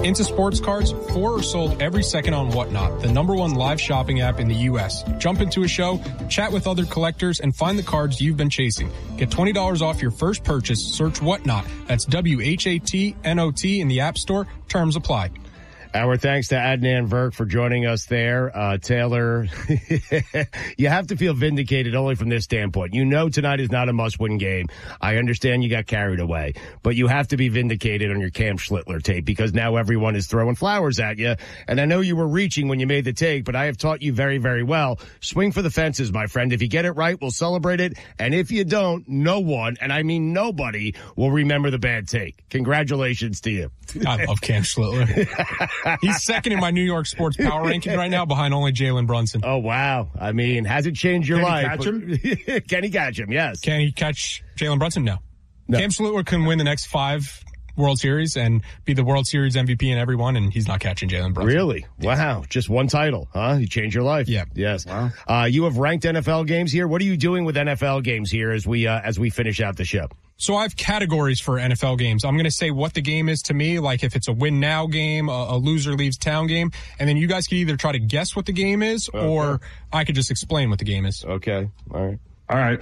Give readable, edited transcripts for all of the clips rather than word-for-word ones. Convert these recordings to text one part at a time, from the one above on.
Into Sports Cards, 4 are sold every second on Whatnot, the #1 live shopping app in the U.S. Jump into a show, chat with other collectors, and find the cards you've been chasing. Get $20 off your first purchase. Search Whatnot. That's WHATNOT in the App Store. Terms apply. Our thanks to Adnan Virk for joining us there. Taylor, you have to feel vindicated only from this standpoint. You know tonight is not a must-win game. I understand you got carried away, but you have to be vindicated on your Cam Schlittler tape because now everyone is throwing flowers at you. And I know you were reaching when you made the take, but I have taught you very, very well. Swing for the fences, my friend. If you get it right, we'll celebrate it. And if you don't, no one, and I mean nobody, will remember the bad take. Congratulations to you. I love Cam Schlittler. He's second in my New York sports power ranking right now behind only Jalen Brunson. Oh, wow. I mean, has it changed your life? Can he catch him? Can he catch him? Yes. Can he catch Jalen Brunson? No. Cam Schlittler can win the next 5 World Series and be the World Series MVP in every one, and he's not catching Jalen Brunson. Really? Wow. Just one title, huh? You changed your life. Yeah. Yes. Wow. You have ranked NFL games here. What are you doing with NFL games here as we finish out the show? So I have categories for NFL games. I'm going to say what the game is to me, like if it's a win now game, a loser leaves town game, and then you guys can either try to guess what the game is, or I could just explain what the game is. Okay. All right.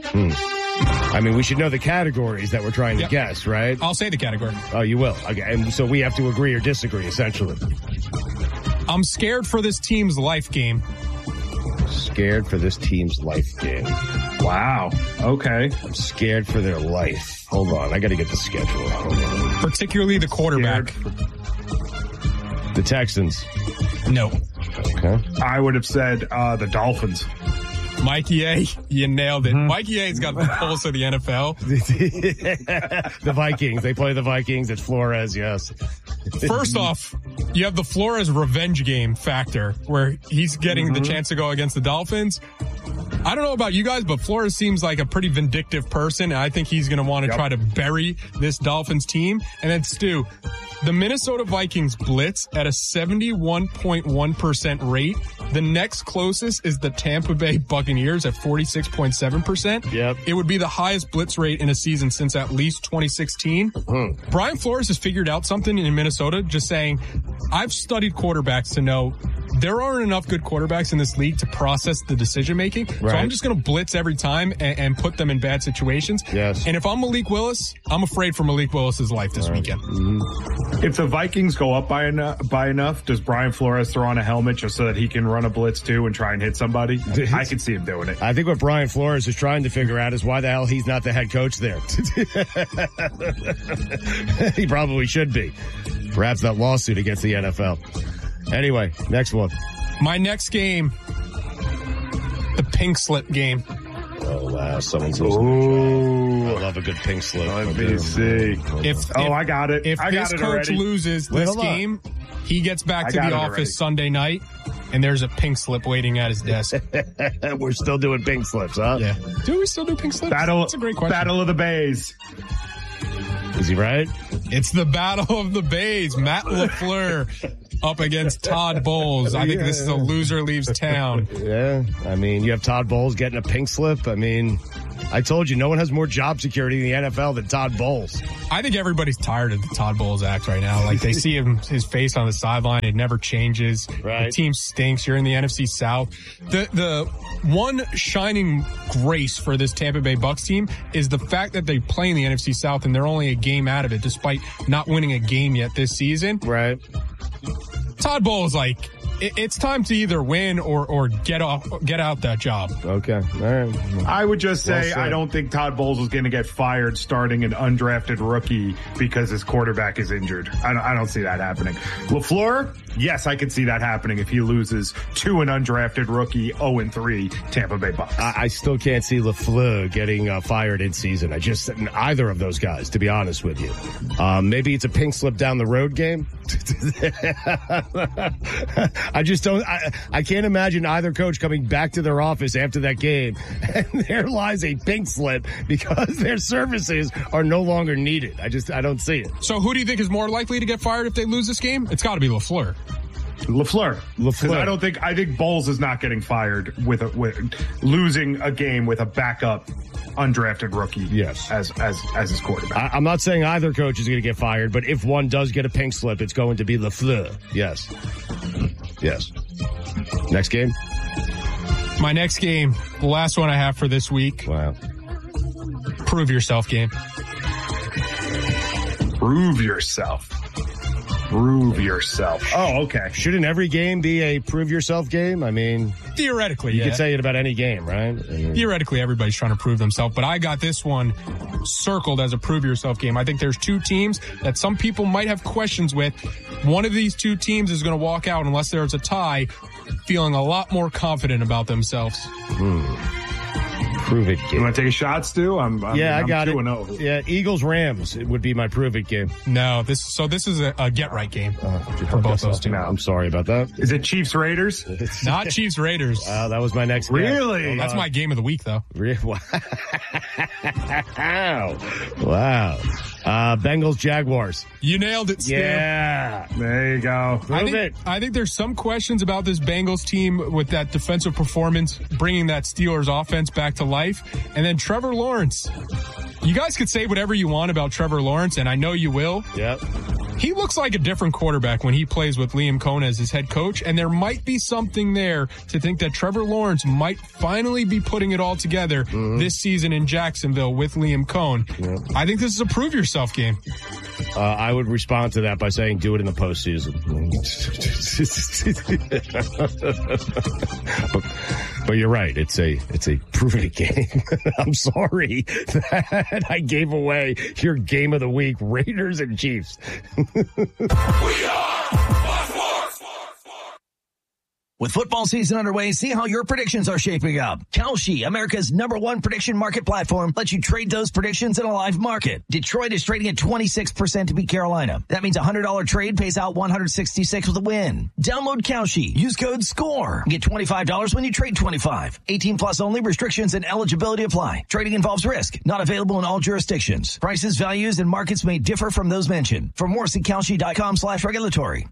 I mean, we should know the categories that we're trying to guess, right? I'll say the category. Oh, you will. Okay. And so we have to agree or disagree, essentially. I'm scared for this team's life game. Scared for this team's life game. Wow. Okay. I'm scared for their life. Hold on. I got to get the schedule. Hold on. Particularly the quarterback. The Texans. No. Okay. I would have said the Dolphins. Mikey A, you nailed it. Mikey A's got the pulse of the NFL. The Vikings. They play the Vikings. It's Flores, yes. First off, you have the Flores revenge game factor where he's getting the chance to go against the Dolphins. I don't know about you guys, but Flores seems like a pretty vindictive person, and I think he's going to want to try to bury this Dolphins team. And then, Stu, the Minnesota Vikings blitz at a 71.1% rate. The next closest is the Tampa Bay Buccaneers at 46.7%. Yep. It would be the highest blitz rate in a season since at least 2016. Brian Flores has figured out something in Minnesota, just saying, I've studied quarterbacks to know there aren't enough good quarterbacks in this league to process the decision making. Right. So I'm just going to blitz every time and put them in bad situations. Yes. And if I'm Malik Willis, I'm afraid for Malik Willis's life this weekend. If the Vikings go up by enough, does Brian Flores throw on a helmet just so that he can run a blitz too and try and hit somebody? I can see him doing it. I think what Brian Flores is trying to figure out is why the hell he's not the head coach there. He probably should be. Perhaps that lawsuit against the NFL. Anyway, next one. My next game, the pink slip game. Oh, wow. Someone's listening. I love a good pink slip. Let me see. I got it. If this coach loses this game, he gets back to the office Sunday night, and there's a pink slip waiting at his desk. We're still doing pink slips, huh? Yeah. Do we still do pink slips? That's a great question. Battle of the Bays. Is he right? It's the Battle of the Bays. Matt LaFleur up against Todd Bowles. I think this is a loser leaves town. Yeah. I mean, you have Todd Bowles getting a pink slip. I mean, I told you, no one has more job security in the NFL than Todd Bowles. I think everybody's tired of the Todd Bowles act right now. Like, they see his face on the sideline. It never changes. Right. The team stinks. You're in the NFC South. The one shining grace for this Tampa Bay Bucs team is the fact that they play in the NFC South and they're only a game out of it, despite not winning a game yet this season. Right. Todd Bowles, like, it's time to either win or get out that job. Okay. All right. I would just say I don't think Todd Bowles is going to get fired starting an undrafted rookie because his quarterback is injured. I don't see that happening. LaFleur, yes, I could see that happening if he loses to an undrafted rookie 0-3 Tampa Bay Bucs. I still can't see LaFleur getting fired in season. Either of those guys, to be honest with you. Maybe it's a pink slip down the road game. I just don't. I can't imagine either coach coming back to their office after that game and there lies a pink slip because their services are no longer needed. I don't see it. So who do you think is more likely to get fired if they lose this game? It's got to be LaFleur. LaFleur. Because I think Bowles is not getting fired with losing a game with a backup undrafted rookie. Yes, as his quarterback. I'm not saying either coach is going to get fired, but if one does get a pink slip, it's going to be LaFleur. Yes. Next game. My next game, the last one I have for this week. Wow. Prove yourself game. Prove yourself. Oh, okay. Shouldn't every game be a prove yourself game? I mean, theoretically, you could say it about any game, right? Theoretically, everybody's trying to prove themselves, but I got this one circled as a prove yourself game. I think there's two teams that some people might have questions with. One of these two teams is going to walk out, unless there's a tie, feeling a lot more confident about themselves. Prove it game. You want to take a shot, Stu? I got 2-0. Yeah, Eagles-Rams would be my prove it game. No, this is a get-right game for both those two. No, I'm sorry about that. Is it Chiefs-Raiders? Not Chiefs-Raiders. That was my next game. Really? That's my game of the week, though. Wow. Bengals-Jaguars. You nailed it, Stu. Yeah. There you go. I think there's some questions about this Bengals team with that defensive performance, bringing that Steelers offense back to life. And then Trevor Lawrence. You guys could say whatever you want about Trevor Lawrence, and I know you will. Yep. He looks like a different quarterback when he plays with Liam Cohen as his head coach, and there might be something there to think that Trevor Lawrence might finally be putting it all together this season in Jacksonville with Liam Cohen. Yep. I think this is a prove yourself game. I would respond to that by saying do it in the postseason. But you're right. It's a prove it game. I'm sorry that I gave away your game of the week, Raiders and Chiefs. We are Fox. With football season underway, see how your predictions are shaping up. Kalshi, America's #1 prediction market platform, lets you trade those predictions in a live market. Detroit is trading at 26% to beat Carolina. That means a $100 trade pays out $166 with a win. Download Kalshi. Use code SCORE. Get $25 when you trade 25. 18 plus only. Restrictions and eligibility apply. Trading involves risk. Not available in all jurisdictions. Prices, values, and markets may differ from those mentioned. For more, see Kalshi.com/regulatory.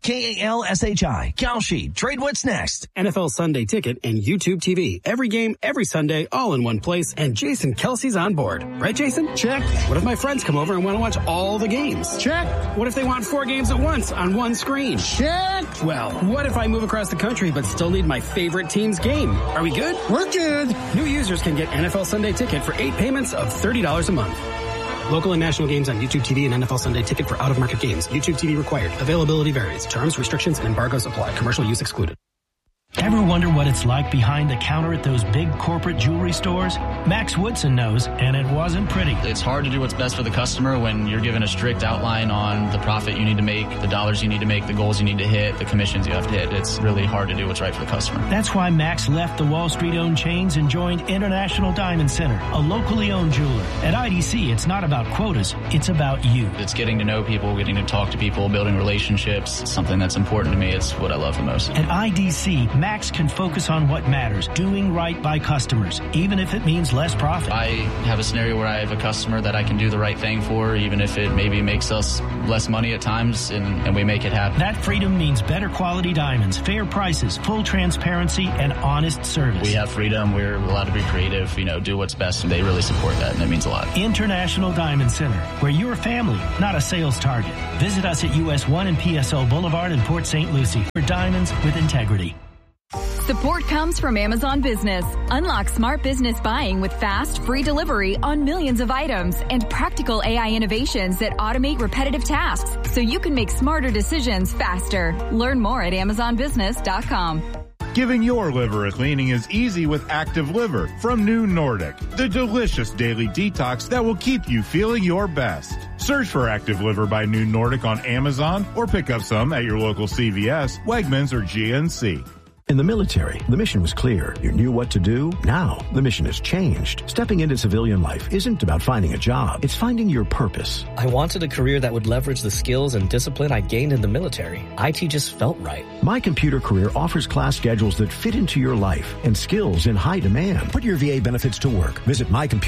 KALSHI. Kalshi. Trade what's next. NFL Sunday Ticket and YouTube TV. Every game, every Sunday, all in one place. And Jason Kelsey's on board. Right, Jason? Check. What if my friends come over and want to watch all the games? Check. What if they want 4 games at once on one screen? Check. Well, what if I move across the country but still need my favorite team's game? Are we good? We're good. New users can get NFL Sunday Ticket for 8 payments of $30 a month. Local and national games on YouTube TV and NFL Sunday Ticket for out-of-market games. YouTube TV required. Availability varies. Terms, restrictions, and embargoes apply. Commercial use excluded. Ever wonder what it's like behind the counter at those big corporate jewelry stores? Max Woodson knows, and it wasn't pretty. It's hard to do what's best for the customer when you're given a strict outline on the profit you need to make, the dollars you need to make, the goals you need to hit, the commissions you have to hit. It's really hard to do what's right for the customer. That's why Max left the Wall Street-owned chains and joined International Diamond Center, a locally owned jeweler. At IDC, it's not about quotas, it's about you. It's getting to know people, getting to talk to people, building relationships. It's something that's important to me. It's what I love the most. At IDC, Max can focus on what matters, doing right by customers, even if it means less profit. I have a scenario where I have a customer that I can do the right thing for, even if it maybe makes us less money at times, and we make it happen. That freedom means better quality diamonds, fair prices, full transparency, and honest service. We have freedom. We're allowed to be creative, do what's best. And they really support that, and it means a lot. International Diamond Center, where you're a family, not a sales target. Visit us at US 1 and PSO Boulevard in Port St. Lucie for diamonds with integrity. Support comes from Amazon Business. Unlock smart business buying with fast, free delivery on millions of items and practical AI innovations that automate repetitive tasks so you can make smarter decisions faster. Learn more at AmazonBusiness.com. Giving your liver a cleaning is easy with Active Liver from New Nordic, the delicious daily detox that will keep you feeling your best. Search for Active Liver by New Nordic on Amazon or pick up some at your local CVS, Wegmans, or GNC. In the military, the mission was clear. You knew what to do. Now, the mission has changed. Stepping into civilian life isn't about finding a job. It's finding your purpose. I wanted a career that would leverage the skills and discipline I gained in the military. IT just felt right. My Computer Career offers class schedules that fit into your life and skills in high demand. Put your VA benefits to work. Visit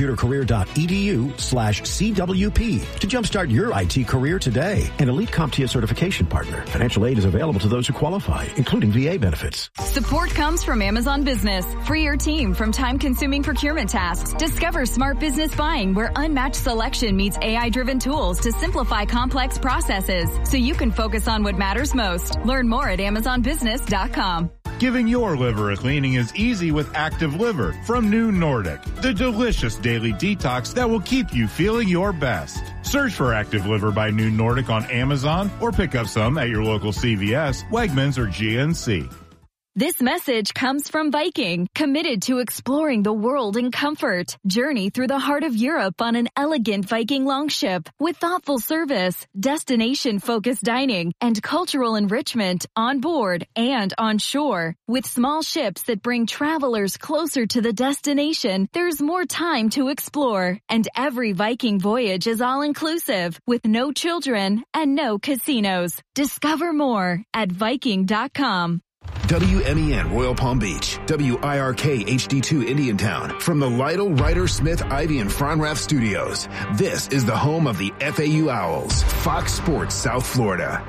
mycomputercareer.edu/CWP to jumpstart your IT career today. An elite CompTIA certification partner. Financial aid is available to those who qualify, including VA benefits. Support comes from Amazon Business. Free your team from time-consuming procurement tasks. Discover smart business buying where unmatched selection meets AI-driven tools to simplify complex processes so you can focus on what matters most. Learn more at AmazonBusiness.com. Giving your liver a cleaning is easy with Active Liver from New Nordic, the delicious daily detox that will keep you feeling your best. Search for Active Liver by New Nordic on Amazon or pick up some at your local CVS, Wegmans, or GNC. This message comes from Viking, committed to exploring the world in comfort. Journey through the heart of Europe on an elegant Viking longship with thoughtful service, destination-focused dining, and cultural enrichment on board and on shore. With small ships that bring travelers closer to the destination, there's more time to explore. And every Viking voyage is all-inclusive, with no children and no casinos. Discover more at Viking.com. WMEN Royal Palm Beach, WIRK HD2 Indiantown, from the Lytle, Ryder, Smith, Ivy, and Fronrath studios. This is the home of the FAU Owls, Fox Sports South Florida.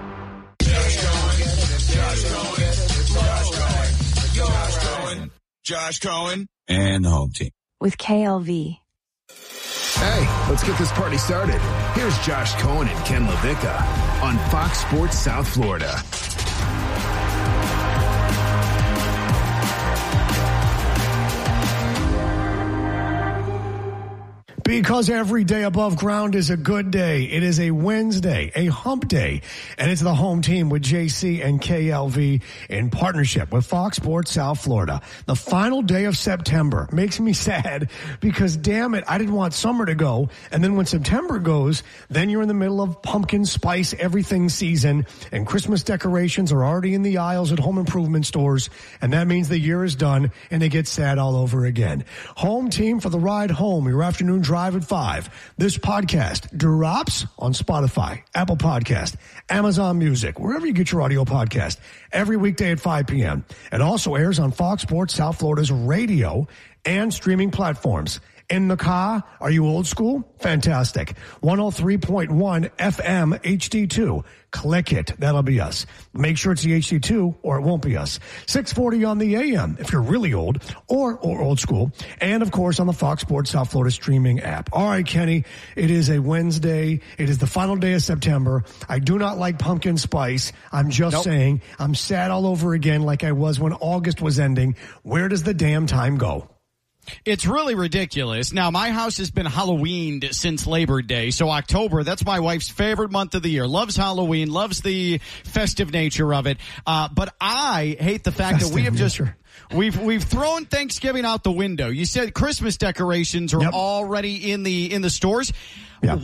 Josh Cohen, and the home team. With KLV. Hey, let's get this party started. Here's Josh Cohen and Ken LaVicka on Fox Sports South Florida. Because every day above ground is a good day. It is a Wednesday, a hump day, and it's the home team with JC and KLV in partnership with Fox Sports South Florida. The final day of September makes me sad because, damn it, I didn't want summer to go. And then when September goes, then you're in the middle of pumpkin spice everything season, and Christmas decorations are already in the aisles at home improvement stores, and that means the year is done, and it gets sad all over again. Home team for the ride home, your afternoon drive at 5. This podcast drops on Spotify, Apple Podcast, Amazon Music, wherever you get your audio podcast, every weekday at 5 p.m. It also airs on Fox Sports South Florida's radio and streaming platforms. In the car, are you old school? Fantastic. 103.1 FM HD2. Click it. That'll be us. Make sure it's the HD2 or it won't be us. 640 on the AM if you're really old or old school. And, of course, on the Fox Sports South Florida streaming app. All right, Kenny, it is a Wednesday. It is the final day of September. I do not like pumpkin spice. I'm just saying I'm sad all over again like I was when August was ending. Where does the damn time go? It's really ridiculous. Now, my house has been Halloweened since Labor Day, so October, that's my wife's favorite month of the year. Loves Halloween, loves the festive nature of it. But I hate the fact that we have we've thrown Thanksgiving out the window. You said Christmas decorations are already in the stores. Yeah.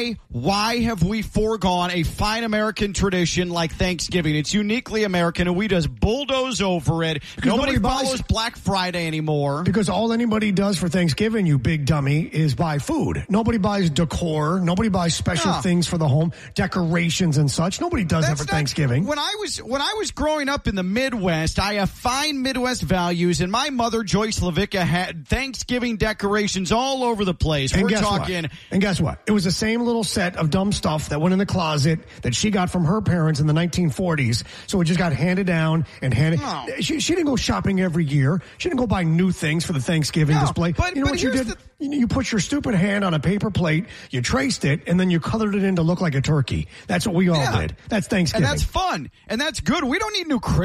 Why have we foregone a fine American tradition like Thanksgiving? It's uniquely American, and we just bulldoze over it. Because nobody follows Black Friday anymore. Because all anybody does for Thanksgiving, you big dummy, is buy food. Nobody buys decor. Nobody buys special things for the home, decorations and such. Nobody does that for Thanksgiving. When I was growing up in the Midwest, I have fine Midwest values, and my mother, Joyce LaVicka, had Thanksgiving decorations all over the place. And guess what? It was the same little set of dumb stuff that went in the closet that she got from her parents in the 1940s. So it just got handed down and handed. Oh. She didn't go shopping every year. She didn't go buy new things for the Thanksgiving display. But you know what you did? You put your stupid hand on a paper plate, you traced it, and then you colored it in to look like a turkey. That's what we all did. That's Thanksgiving. And that's fun. And that's good. We don't need new Christmas